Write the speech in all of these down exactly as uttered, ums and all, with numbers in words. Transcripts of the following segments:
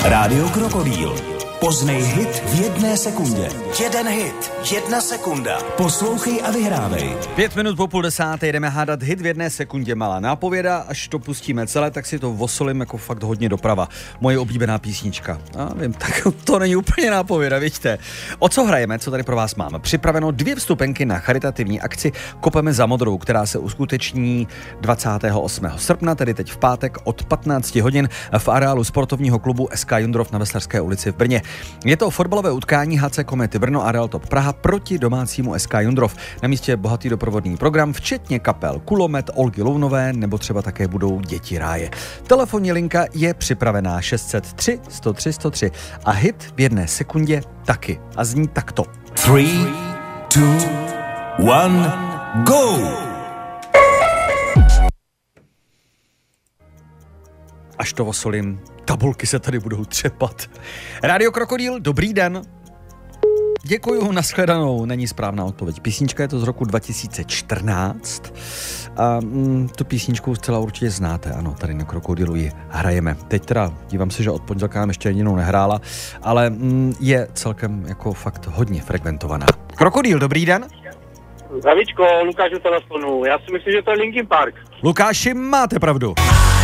Rádio Krokodýl. Poznej hit v jedné sekundě. Jeden hit, jedna sekunda. Poslouchej a vyhrávej. Pět minut po půl desáté jdeme hádat hit v jedné sekundě. Malá nápověda, až to pustíme celé, tak si to vosolím jako fakt hodně doprava. Moje oblíbená písnička. A vím, tak to není úplně nápověda, vidíte. O co hrajeme, co tady pro vás máme? Připraveno dvě vstupenky na charitativní akci Kopeme za modrou, která se uskuteční dvacátého osmého srpna, tedy teď v pátek od patnácti hodin v areálu sportovního klubu S K Jundrov na Veslařské ulici v Brně. Je to fotbalové utkání H C Komety Brno a Real Top Praha proti domácímu S K Jundrov. Na místě bohatý doprovodný program, včetně kapel Kulomet, Olgy Lounové nebo třeba také budou Děti ráje. Telefonní linka je připravená šest set tři sto tři sto tři a hit v jedné sekundě taky. A zní takto. tři, dva, jedna, go! Až to vosolím, tabulky se tady budou třepat. Rádio Krokodýl, dobrý den. Děkuju, nashledanou. Není správná odpověď. Písnička je to z roku dva tisíce čtrnáct. A mm, tu písničku zcela určitě znáte. Ano, tady na Krokodýlu ji hrajeme. Teď teda dívám se, že od pondělka nám ještě jedinou nehrála, ale mm, je celkem jako fakt hodně frekventovaná. Krokodýl, dobrý den. Zdravíčko, Lukáš u telefonu. Já si myslím, že to je Linkin Park. Lukáši, máte pravdu.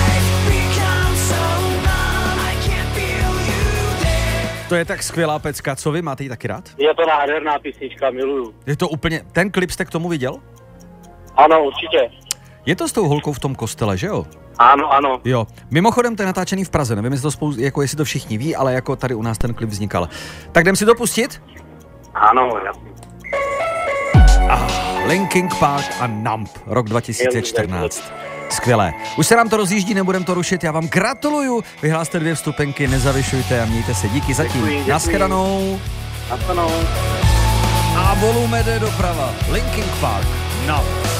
To je tak skvělá pecka, co vy, máte ji taky rád? Je to nádherná písnička, miluju. Je to úplně, ten klip jste k tomu viděl? Ano, určitě. Je to s tou holkou v tom kostele, že jo? Ano, ano. Jo. Mimochodem, to je natáčený v Praze, nevím, jestli to, spou- jako, jestli to všichni ví, ale jako tady u nás ten klip vznikal. Tak jdem si to pustit? Ano, jasně. Ah, Linkin Park a Numb, rok dva tisíce čtrnáct. Skvělé. Už se nám to rozjíždí, nebudem to rušit, já vám gratuluju. Vyhláste dvě vstupenky, nezavyšujte a mějte se. Díky zatím. Děkuji, Naschledanou. Naschledanou. A volume jde doprava. Linkin Park. No.